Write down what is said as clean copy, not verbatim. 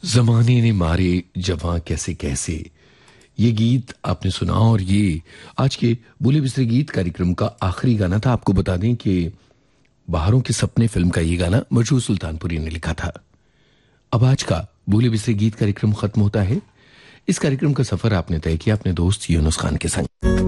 जमाने ने मारे जवां कैसे कैसे, ये गीत आपने सुना और ये आज के बोले बिस्तरे गीत कार्यक्रम का आखिरी गाना था। आपको बता दें कि बाहरों के सपने फिल्म का ये गाना मशहूर सुल्तानपुरी ने लिखा था। अब आज का बोले बिस्तरे गीत कार्यक्रम खत्म होता है। इस कार्यक्रम का सफर आपने तय किया अपने दोस्त यूनुस खान के संग।